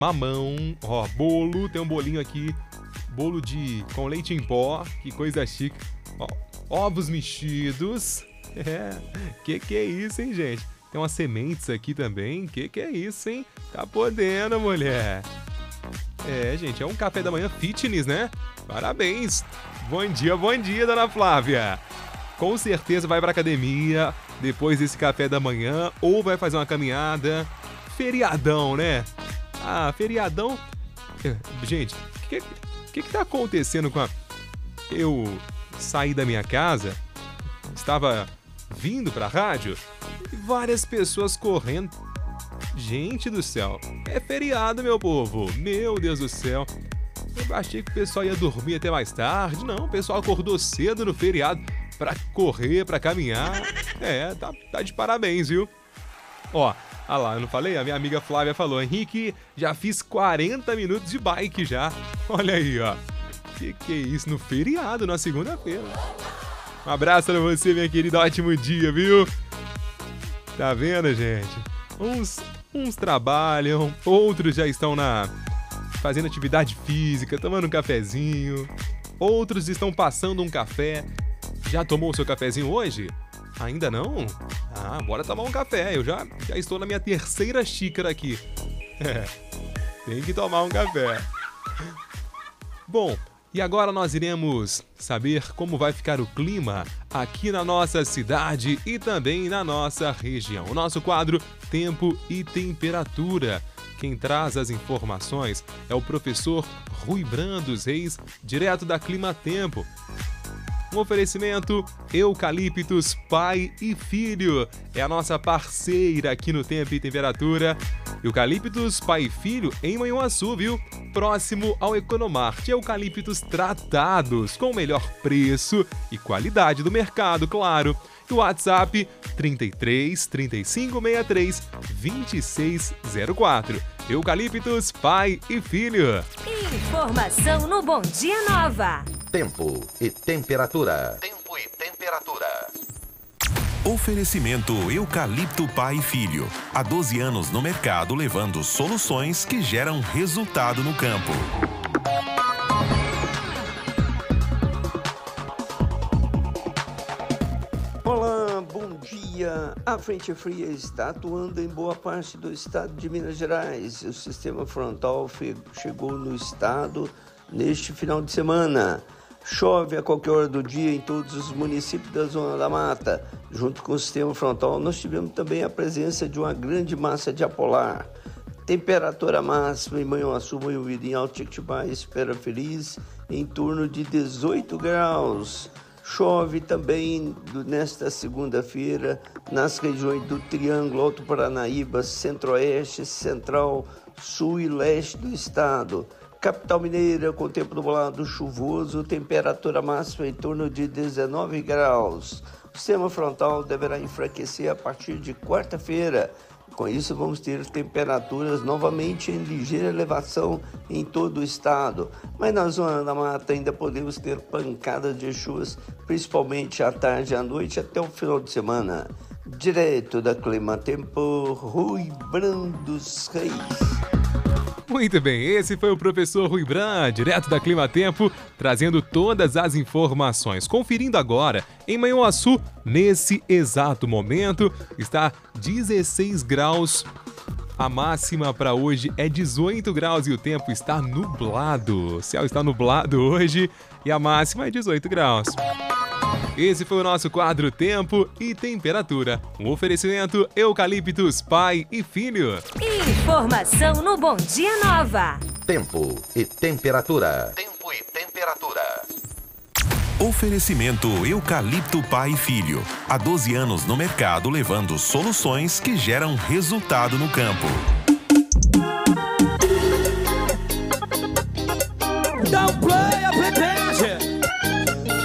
mamão, ó, bolo, tem um bolinho aqui, bolo com leite em pó, que coisa chique. Ó, ovos mexidos. Que é isso, hein, gente? Tem umas sementes aqui também. Que é isso, hein? Tá podendo, mulher. Gente, é um café da manhã fitness, né? Parabéns. Bom dia, dona Flávia. Com certeza vai pra academia depois desse café da manhã ou vai fazer uma caminhada. Feriadão, né? Ah, feriadão. Gente, o que tá acontecendo com a... Eu saí da minha casa, estava vindo pra rádio e várias pessoas correndo. Gente do céu, é feriado, meu povo. Meu Deus do céu. Eu achei que o pessoal ia dormir até mais tarde. Não, o pessoal acordou cedo no feriado pra correr, pra caminhar. Tá de parabéns, viu? Ó, lá, eu não falei? A minha amiga Flávia falou: Henrique, já fiz 40 minutos de bike já. Olha aí, ó. Que é isso? No feriado, na segunda-feira. Um abraço pra você, minha querida. Ótimo dia, viu? Tá vendo, gente? Uns trabalham, outros já estão fazendo atividade física, tomando um cafezinho. Outros estão passando um café. Já tomou o seu cafezinho hoje? Ainda não? Ah, bora tomar um café. Eu já estou na minha 3ª xícara aqui. Tem que tomar um café. Bom, e agora nós iremos saber como vai ficar o clima aqui na nossa cidade e também na nossa região. O nosso quadro Tempo e Temperatura. Quem traz as informações é o professor Rui Brandos Reis, direto da Clima Tempo. Um oferecimento Eucaliptus Pai e Filho. É a nossa parceira aqui no Tempo e Temperatura. Eucaliptus Pai e Filho em Manhuaçu, viu? Próximo ao Economart. Eucaliptus tratados com o melhor preço e qualidade do mercado, claro. E o WhatsApp 33 35 63 2604. Eucaliptus Pai e Filho. Informação no Bom Dia Nova. Tempo e temperatura. Tempo e temperatura. Oferecimento Eucalipto Pai e Filho. Há 12 anos no mercado, levando soluções que geram resultado no campo. Olá, bom dia. A frente fria está atuando em boa parte do estado de Minas Gerais. O sistema frontal chegou no estado neste final de semana. Chove a qualquer hora do dia em todos os municípios da Zona da Mata. Junto com o sistema frontal, nós tivemos também a presença de uma grande massa de apolar. Temperatura máxima em Manhuaçu, Manhumirim, Alto Jequitibá, Espera Feliz, em torno de 18 graus. Chove também nesta segunda-feira nas regiões do Triângulo, Alto Paranaíba, Centro-Oeste, Central, Sul e Leste do estado. Capital Mineira, com tempo nublado, chuvoso, temperatura máxima em torno de 19 graus. O sistema frontal deverá enfraquecer a partir de quarta-feira. Com isso, vamos ter temperaturas novamente em ligeira elevação em todo o estado. Mas na Zona da Mata ainda podemos ter pancadas de chuvas, principalmente à tarde e à noite até o final de semana. Direto da Clima Tempo, Rui Brandos Reis. Muito bem, esse foi o professor Rui Bran, direto da Clima Tempo, trazendo todas as informações. Conferindo agora, em Manhuaçu, nesse exato momento, está 16 graus. A máxima para hoje é 18 graus e o tempo está nublado. O céu está nublado hoje e a máxima é 18 graus. Esse foi o nosso quadro Tempo e Temperatura. Um oferecimento Eucaliptus Pai e Filho. Informação no Bom Dia Nova. Tempo e temperatura. Tempo e temperatura. Oferecimento Eucalipto Pai e Filho. Há 12 anos no mercado, levando soluções que geram resultado no campo.